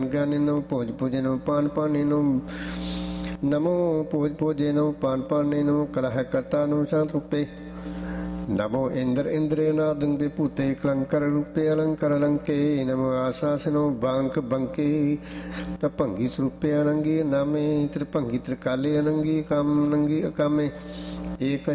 ਗਿਆਨਿਨੋ ਭੋਜ ਭੋਜਨੋ ਪਾਨ ਪਾਨਿਨੋ ਨਮੋ ਭੋਜ ਭੋਜਨੋ ਪਾਨ ਪਾਨਿਨੋ ਕਲਹ ਕਰਤਾ ਨੂੰ ਸੰਤ ਰੂਪੇ ਨਮੋ ਇੰਦਰ ਇੰਦਰੇ ਨਾਦੰ ਵਿਭੂਤੇ ਕਲੰਕਰ ਰੂਪੇ ਅਲੰਕਰ ਅਲੰਕੇ ਨਮੋ ਆਸਾਸਨੋ ਬਾਂਕ ਬੰਕੇ ਤਭੰਗੀ ਸਰੂਪੇ ਅਨੰਗੀ ਨਾਮੇ ਤ੍ਰਿਭੰਗੀ ਤ੍ਰਿਕਾਲੇ ਅਨੰਗੀ ਕਾਮ ਨੰਗੀ ਅਕਾਮੇ ਏਕ